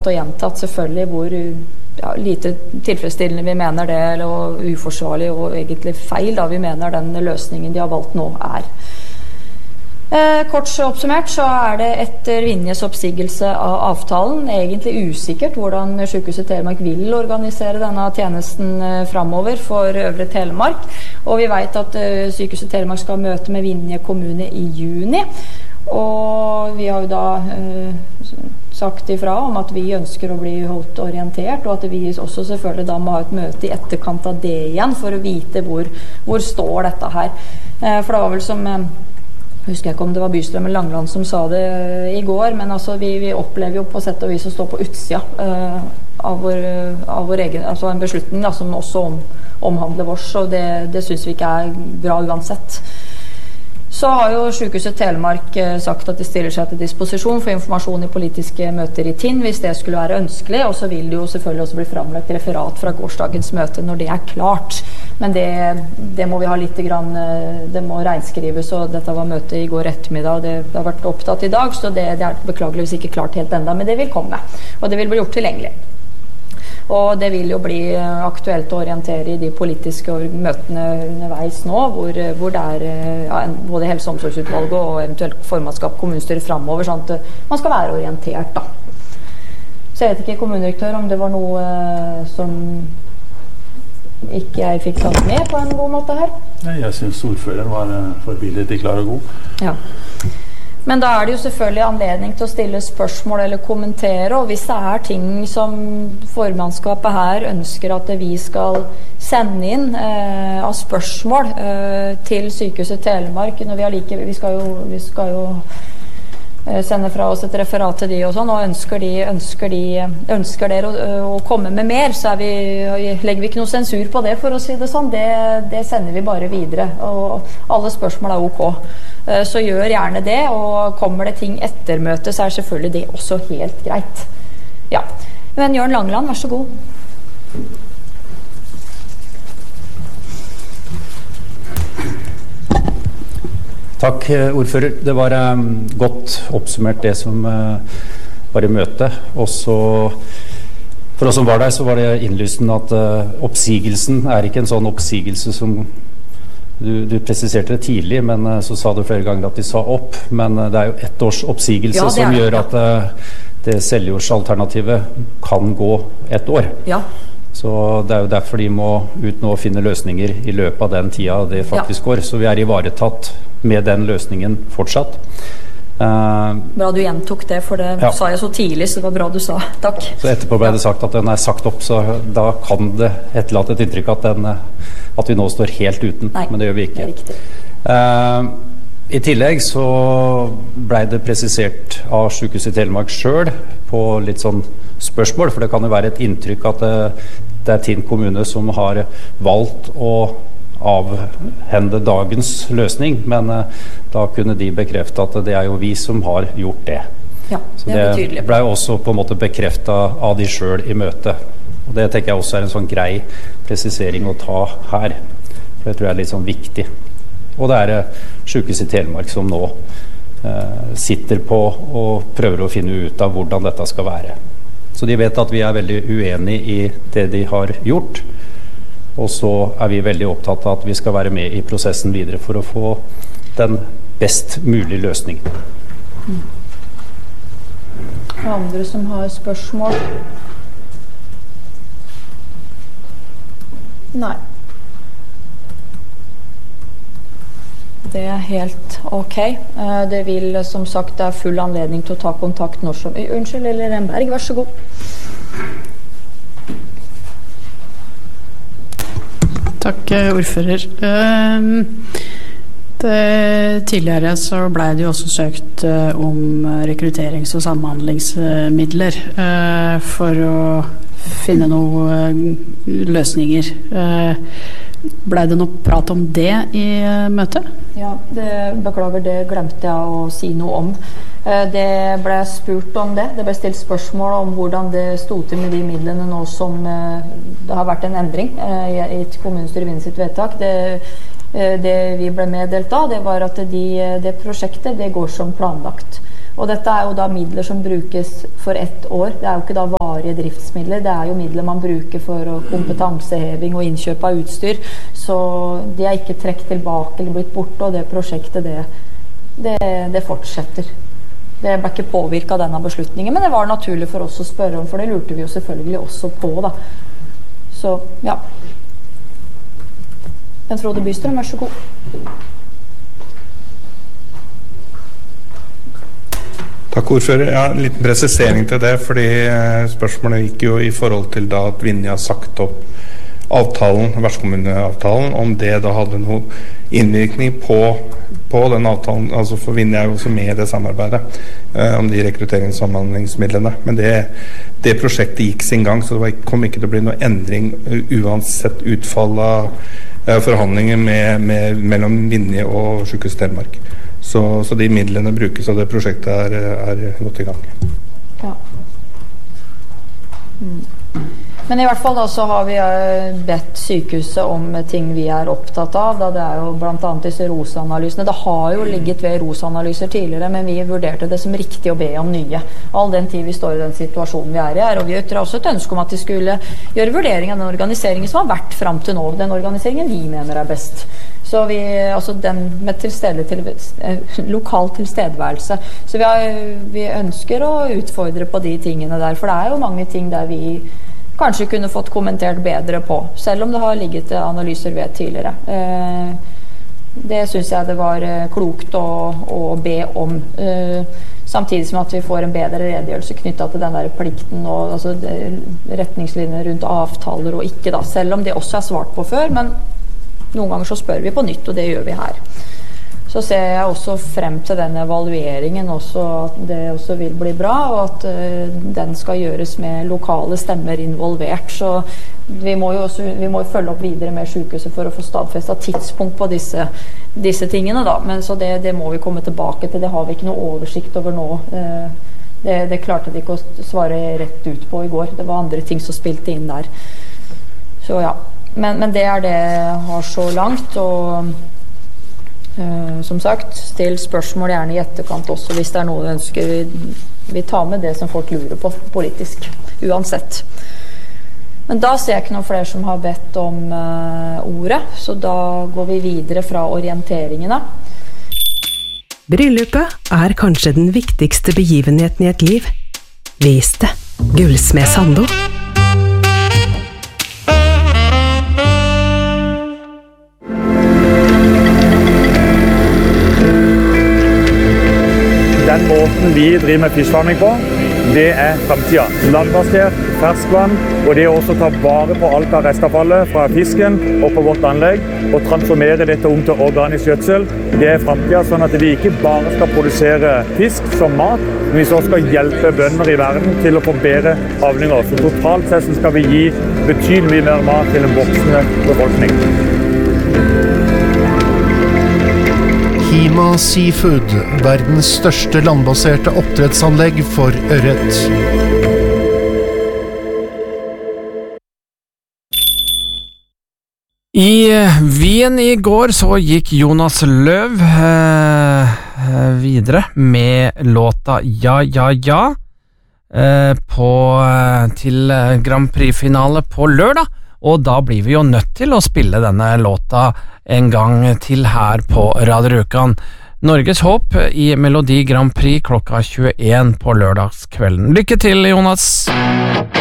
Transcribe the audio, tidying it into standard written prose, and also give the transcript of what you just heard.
og gjentatt selvfølgelig hvor lite tilfredsstillende vi mener det, eller uforsvarlig og egentlig feil da vi mener den løsningen de har valgt nå Kort oppsummert så det etter Vinjes oppsigelse av avtalen egentlig usikkert hvordan Sykehuset Telemark vil organisere denne tjenesten fremover for Øvre Telemark, og vi vet at Sykehuset Telemark skal møte med Vinje kommune i juni, og vi har jo da sagt ifra om at vi ønsker å bli holdt orientert, og at vi også selvfølgelig da må ha et møte i etterkant av det igjen for å vite hvor står dette her. For det var vel som husker jeg ikke om det var Bystrøm eller Langland som sa det i går, men altså vi opplever jo på sett og vis å stå på utsida av vår egen, altså en beslutning da, som også omhandler oss, og det synes vi ikke bra uansett. Så har jo Sykehuset Telemark sagt at de stiller seg til disposisjon for informasjon i politiske møter i Tinn, hvis det skulle være ønskelig, og så vil det jo selvfølgelig også bli fremlagt referat fra gårsdagens møte når det klart. Men det må vi ha litt grann, det må regnskrives, og dette var møtet i går ettermiddag, og det har vært opptatt i dag, så det beklageligvis ikke klart helt enda, men det vil komme, og det vil bli gjort tilgjengelig. Og det vil jo bli aktuelt å orientere i de politiske møtene underveis nå, hvor det både helse- og omsorgsutvalget og eventuelt formannskap kommunestyret fremover, sånn at man skal være orientert da. Så jeg vet ikke, kommunedirektør, om det var noe som ikke jeg fikk tatt med på en god måte her? Nei, jeg synes ordføreren var forbilledlig klar og god. Ja. Men da det jo selvfølgelig anledning til å stille spørsmål eller kommentere, og hvis det ting som formannskapet her ønsker at vi skal sende inn av spørsmål til Sykehuset Telemark, når vi skal jo sende fra oss et referat til de og sånn, og ønsker dere å komme med mer, så legger vi ikke noe sensur på det, for å si det sånn. Det sender vi bare videre, og alle spørsmål ok. Så gjør gjerne det, og kommer det ting etter møtet, så selvfølgelig det også helt greit. Ja. Men Jørn Langeland, vær så god. Takk, ordfører. Det var godt oppsummert det som var i møtet. Og så, for oss som var der, så var det innlysende at oppsigelsen ikke en sånn oppsigelse som du presiserte det tidlig, men så sa du flere ganger at de sa opp. Men det jo 1 års oppsigelse som gjør at det selvjordsalternativet kan gå 1 år. Ja. Så det jo derfor de må ut nå og finne løsninger i løpet av den tida det faktisk går. Så vi ivaretatt med den løsningen fortsatt. Bra du gjentok det, for det sa jeg så tidlig, så det var bra du sa. Takk. Så etterpå ble det sagt at den sagt opp, så da kan det etterlate et inntrykk at vi nå står helt uten. Nei, men det gjør vi ikke. Det riktig. I tillegg så ble det presisert av Sykehuset Telemark selv på litt sånn spørsmål, for det kan jo være et inntrykk at det Tinn kommune som har valgt å avhende dagens løsning, men da kunne de bekrefte at det jo vi som har gjort det. Ja, så det ble også på en måte bekreftet av de selv i møtet. Og det tenker jeg også en sånn grei presisering å ta her, for det tror jeg litt sånn viktig. Og det Sykehuset i Telemark som nå sitter på og prøver å finne ut av hvordan dette skal være. Så de vet at vi veldig uenige i det de har gjort, og så vi veldig opptatt av at vi skal være med i prosessen videre for å få den best mulige løsningen. Andre som har spørsmål? Nei. Det helt ok. Det vil, som sagt, det full anledning til å ta kontakt når som... Unnskyld, Lille Remberg, vær så god. Takk, ordfører. Tidligere så ble det jo også søkt om rekrutterings- og samhandlingsmidler for å finne noen løsninger. Ble det noe prat om det i møtet? Ja, beklager, det glemte jeg å si noe om. Det ble spurt om det. Det ble stilt spørsmål om hvordan det stod til med de midlene nå som det har vært en endring i kommunestyret Vinje sitt vedtak. Det vi ble meddelt da, det var at det prosjektet det går som planlagt. Og dette jo da midler som brukes for 1 år. Det jo ikke da varige driftsmidler, det jo midler man bruker for kompetanseheving og innkjøp av utstyr. Så de ikke trekt tilbake eller blitt borte, og det prosjektet det fortsetter. Det ble ikke påvirket av denne beslutningen, men det var naturlig for oss å spørre om, for det lurte vi jo selvfølgelig også på da. Så, ja. Men Frode Bystrøm, vær så god. Takk, ordfører. Ja, en liten presisering til det, fordi spørsmålet gikk jo i forhold til da at Vinje har sagt opp avtalen, vertskommuneavtalen, om det da hadde noe innvirkning på den avtalen, altså for Vinje jo også med i det samarbeidet om de rekrutteringssamhandlingsmidlene. Men det prosjektet gikk sin gang, så det kom ikke til å bli noe endring uansett utfall av forhandlinger mellom Vinje og Sykehuset Telemark. Så de midlene brukes, og det prosjektet gått i gang. Ja. Men i hvert fall da så har vi bedt sykehuset om ting vi opptatt av, da det jo blant annet disse ROS-analysene. Det har jo ligget ved ROS-analyser tidligere, men vi vurderte det som riktig å be om nye. All den tid vi står i den situasjonen vi i her, og vi ytrer også et ønske om at de skulle gjøre vurdering av den organiseringen som har vært frem til nå, den organiseringen vi mener best. Så altså den med lokal tilstedeværelse. Så vi ønsker å utfordre på de tingene der, for det jo mange ting der vi kanskje kunne fått kommentert bedre på, selv om det har ligget analyser ved tidligere. Det synes jeg det var klokt å be om, samtidig som at vi får en bedre redegjørelse knyttet til den der plikten og altså, retningslinjer rundt avtaler og ikke da, selv om det også svart på før, men noen ganger så spør vi på nytt, og det gjør vi her. Så ser jeg også frem til den evalueringen også, at det også vil bli bra, og at den skal gjøres med lokale stemmer involvert. Så vi må jo følge opp videre med sykehuset for å få stadfestet tidspunkt på disse tingene da. Men så det må vi komme tilbake til, det har vi ikke noe oversikt over nå. Det klarte de ikke å svare rett ut på i går. Det var andre ting som spilte inn der. Så ja, men det det jeg har så langt, og som sagt, still spørsmål gjerne i etterkant også, hvis det noe du ønsker. Vi tar med det som folk lurer på politisk, uansett. Men da ser jeg ikke noen flere som har bedt om ordet, så da går vi videre fra orienteringene. Bryllupet kanskje den viktigste begivenheten i et liv. Vis det. Gullsmed Sando. Den måten vi driver med fiskfarming på, det fremtiden. Landbasert, ferskvann, og det også ta vare på alt av restavfallet fra fisken og på vårt anlegg, og transformere dette om til organisk gjødsel. Det fremtiden, sånn at vi ikke bare skal produsere fisk som mat, men vi også skal hjelpe bønder i verden til å få bedre avlinger. Så totalt sett skal vi gi betydelig mer mat til en voksende befolkning. Hima Seafood, verdens største landbaserte oppdrettsanlegg for ørret. I Wien i går så gikk Jonas Løv videre med låta Ja, ja, ja til Grand Prix-finale på lørdag, og da blir vi jo nødt til å spille denne låta en gang til her på Radio Rjukan. Norges håp i Melodi Grand Prix klokka 21 på lørdagskvelden. Lykke til, Jonas!